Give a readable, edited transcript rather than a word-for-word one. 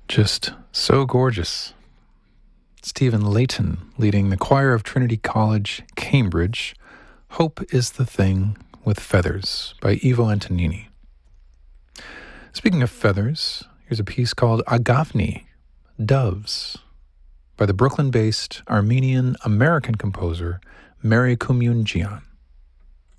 Just so gorgeous. Stephen Layton leading the choir of Trinity College, Cambridge. Hope is the Thing with Feathers by Ivo Antonini. Speaking of feathers, here's a piece called Agafni, Doves, by the Brooklyn-based Armenian-American composer Mary Kumyunjian.